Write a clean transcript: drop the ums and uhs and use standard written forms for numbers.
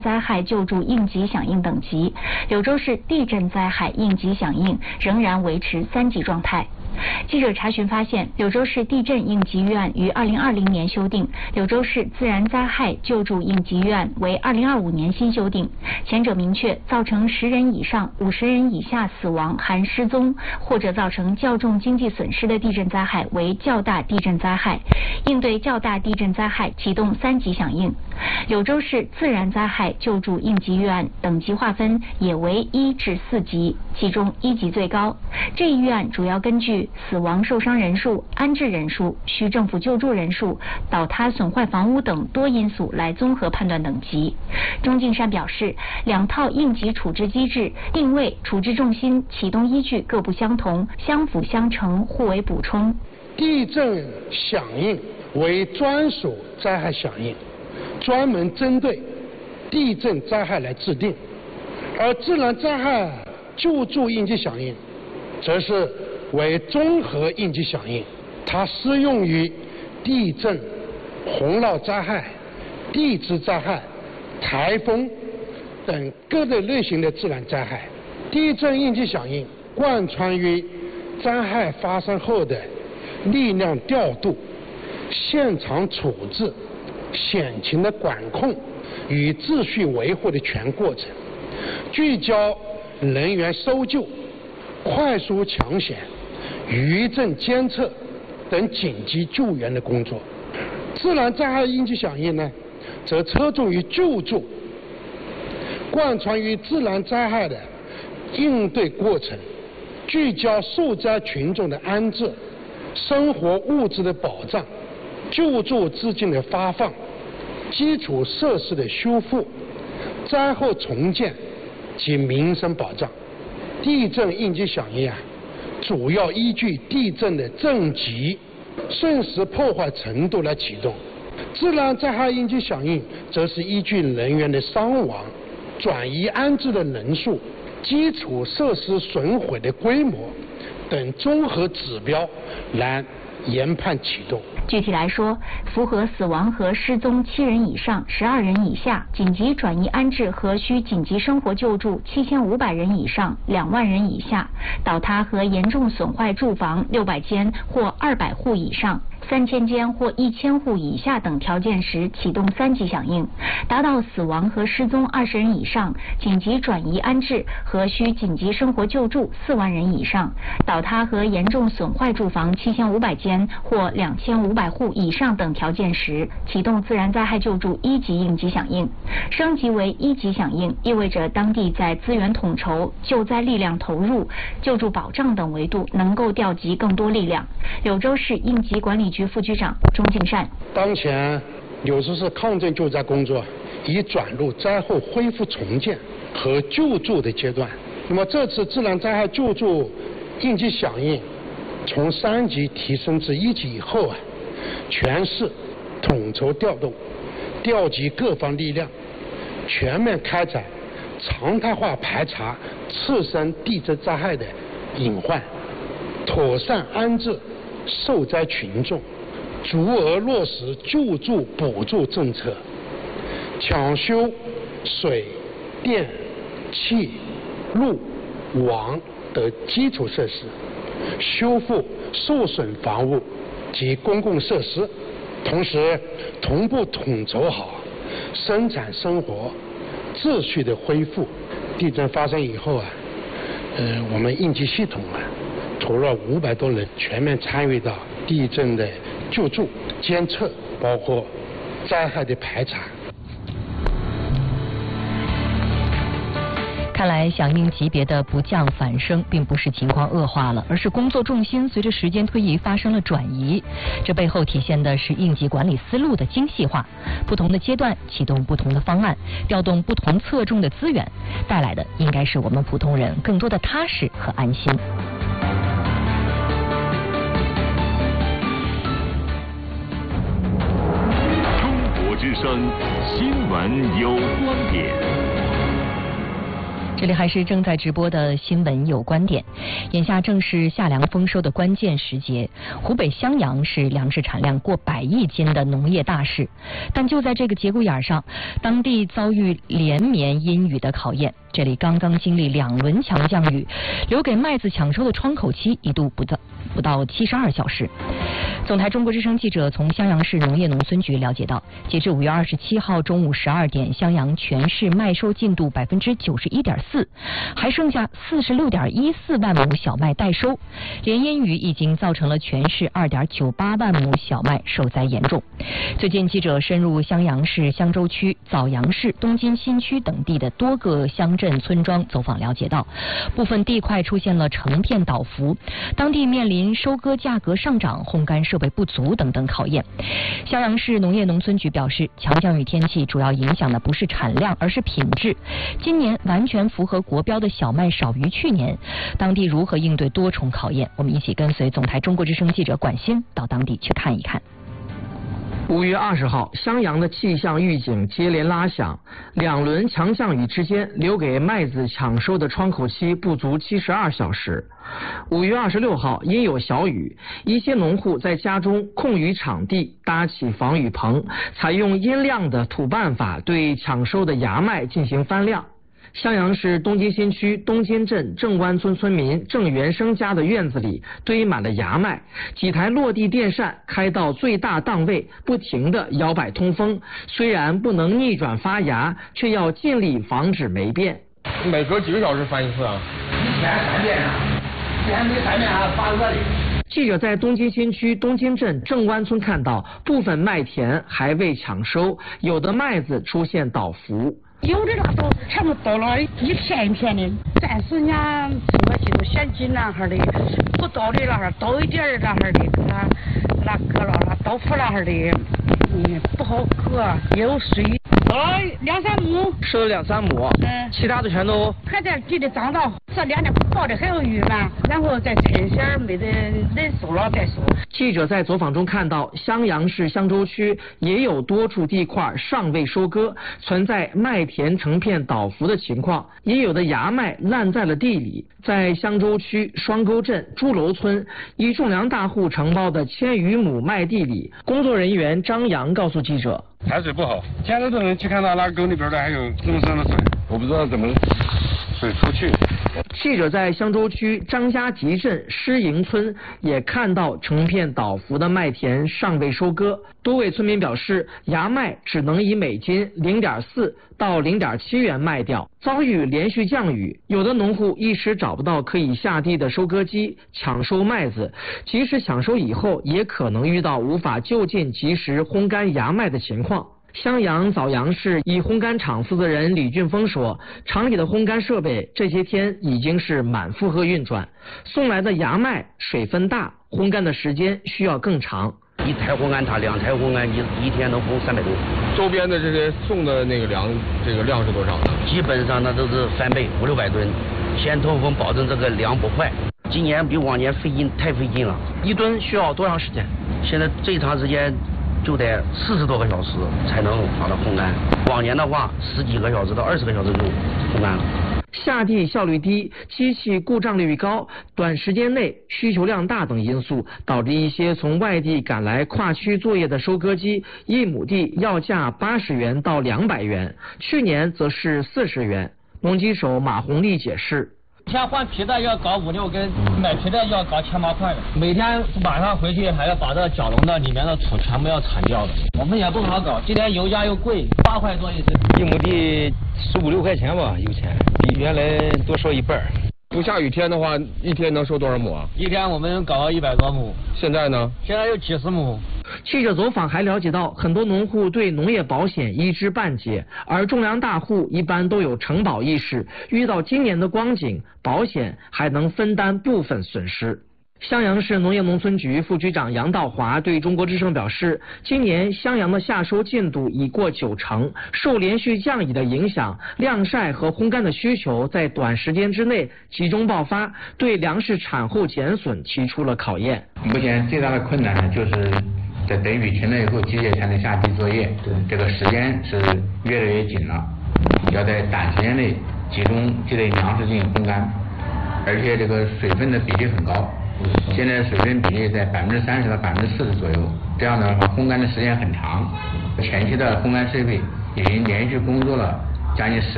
灾害救助应急响应等级，柳州市地震灾害应急响应仍然维持3级状态。记者查询发现，柳州市地震应急预案于2020年修订，柳州市自然灾害救助应急预案为2025年新修订。前者明确，造成10人以上50人以下死亡含失踪，或者造成较重经济损失的地震灾害为较大地震灾害，应对较大地震灾害启动3级响应。柳州市自然灾害救助应急预案等级划分也为1至4级，其中1级最高。这一预案主要根据死亡受伤人数、安置人数、需政府救助人数、倒塌损坏房屋等多因素来综合判断等级。钟敬善表示，2套应急处置机制定位、处置重心、启动依据各不相同，相辅相成，互为补充。 地震响应为专属灾害响应，专门针对地震灾害来制定，而自然灾害救助应急响应则是为综合应急响应，它适用于地震、洪涝灾害、地质灾害、台风等各类型的自然灾害。地震应急响应贯穿于灾害发生后的力量调度、现场处置、险情的管控与秩序维护的全过程，聚焦人员搜救、快速抢险、余震监测等紧急救援的工作。自然灾害应急响应呢，则侧重于救助，贯穿于自然灾害的应对过程，聚焦受灾群众的安置、生活物资的保障、救助资金的发放、基础设施的修复、灾后重建及民生保障。地震应急响应主要依据地震的震级、瞬时破坏程度来启动；自然灾害应急响应则是依据人员的伤亡、转移安置的人数、基础设施损毁的规模等综合指标来研判启动。 具体来说，符合死亡和失踪7人以上12人以下，紧急转移安置和需紧急生活救助7500人以上2万人以下，倒塌和严重损坏住房600间或200户以上3000间或1000户以下等条件时启动3级响应，达到死亡和失踪20人以上，紧急转移安置和需紧急生活救助4万人以上，倒塌和严重损坏住房7500间或2500户以上等条件时启动自然灾害救助1级应急响应。升级为1级响应意味着当地在资源统筹、救灾力量投入、救助保障等维度能够调集更多力量。柳州市应急管理局副局长钟敬善： 当前柳州市抗震救灾工作已转入灾后恢复重建和救助的阶段。那么这次自然灾害救助应急响应从3级提升至1级以后全市统筹调动，调集各方力量，全面开展常态化排查次生地震灾害的隐患，妥善安置受灾群众，足额落实救助补助政策，抢修水电气路网等基础设施，修复受损房屋及公共设施，同时同步统筹好生产生活秩序的恢复。地震发生以后我们应急系统投入了500多人，全面参与到地震的救助、监测，包括灾害的排查。 看来响应级别的不降反升，并不是情况恶化了，而是工作重心随着时间推移发生了转移。这背后体现的是应急管理思路的精细化，不同的阶段启动不同的方案，调动不同侧重的资源，带来的应该是我们普通人更多的踏实和安心。 中国之声新闻有观点。 这里还是正在直播的新闻有观点。眼下正是夏粮丰收的关键时节，湖北襄阳是粮食产量过100亿斤的农业大市，但就在这个节骨眼上，当地遭遇连绵阴雨的考验。这里刚刚经历2轮强降雨，留给麦子抢收的窗口期一度不到72小时。总台中国之声记者从襄阳市农业农村局了解到，截至5月27号中午12点，襄阳全市麦收进度91.4%，还剩下46.14万亩小麦待收。连阴雨已经造成了全市2.98万亩小麦受灾严重。最近记者深入襄阳市香洲区、枣阳市、东津新区等地的多个乡镇村庄走访了解到，部分地块出现了成片倒伏，当地面临收割价格上涨、烘干设备不足等等考验。襄阳市农业农村局表示，强降雨天气主要影响的不是产量，而是品质。今年完全符合国标的小麦少于去年，当地如何应对多重考验？我们一起跟随总台中国之声记者管欣到当地去看一看。 5月20号，襄阳的气象预警接连拉响，2轮强降雨之间，留给麦子抢收的窗口期不足72小时。5月26号，因有小雨，一些农户在家中空余场地搭起防雨棚，采用阴晾的土办法对抢收的芽麦进行翻晾。襄阳市东津新区东津镇郑湾村村民郑元生家的院子里堆满了芽麦，几台落地电扇开到最大档位，不停地摇摆通风。虽然不能逆转发芽，却要尽力防止霉变。 每隔几个小时翻一次啊？ 一天3遍啊，今天没3遍还发热的。 记者在东津新区东津镇郑湾村看到，部分麦田还未抢收，有的麦子出现倒伏。 有的那都全部倒了一片一片的，暂时人家我就选紧那哈的，不倒的那哈倒一点儿那哈的，给它那割了倒伏那哈的，不好割，也有水，倒了2、3亩， 收了2、3亩，其他的全都还在地里长到，这2天报的还有雨嘛，然后再趁些没得人收了再收。 记者在走访中看到，襄阳市香洲区也有多处地块尚未收割，存在麦田成片倒伏的情况，也有的芽麦烂在了地里。在香洲区双沟镇朱楼村，一种粮大户承包的1000余亩麦地里，工作人员张阳告诉记者， 排水不好，现在都能去看到那沟里边的还有这么深的水，我不知道怎么水出去。 记者在香洲区张家集镇施营村也看到成片倒伏的麦田尚未收割，多位村民表示，芽麦只能以每斤0.4到0.7元卖掉。遭遇连续降雨，有的农户一时找不到可以下地的收割机抢收麦子，即使抢收以后，也可能遇到无法就近及时烘干芽麦的情况。襄阳枣阳市以烘干厂负责人李俊峰说，厂里的烘干设备这些天已经是满负荷运转，送来的芽麦水分大，烘干的时间需要更长。 1台烘干塔2台烘干机，一天能烘300多。 周边的这些送的那个粮，这个量是多少呢？ 基本上那都是翻倍，500、600吨。先通风，保证这个粮不坏。今年比往年太费劲了。 1吨需要多长时间？ 现在最长时间就得40多个小时才能把它烘干，往年的话10几个小时到20个小时就烘干了。 下地效率低、机器故障率高、短时间内需求量大等因素，导致一些从外地赶来跨区作业的收割机，1亩地要价80元到200元，去年则是40元。农机手马红丽解释， 天换皮带要搞5、6根，买皮带要搞7、8块的，每天晚上回去还要把这角笼的里面的土全部要铲掉的，我们也不好搞。今天油价又贵，8块多一斤 ，1亩地15、16块钱吧，油钱比原来多收1半。 不下雨天的话，一天能收多少亩啊？ 一天我们搞到100多亩。 现在呢？ 现在有几十亩。 记者走访还了解到，很多农户对农业保险一知半解，而种粮大户一般都有承保意识，遇到今年的光景，保险还能分担部分损失。襄阳市农业农村局副局长杨道华对中国之声表示，今年襄阳的夏收进度已过90%，受连续降雨的影响，晾晒和烘干的需求在短时间之内集中爆发，对粮食产后减损提出了考验。 目前最大的困难呢，就是在等雨停了以后，机械才能下地作业，这个时间是越来越紧了，要在短时间内集中这类粮食进行烘干，而且这个水分的比例很高，现在水分比例在30%到40%左右。这样的话，烘干的时间很长，前期的烘干设备已经连续工作了将近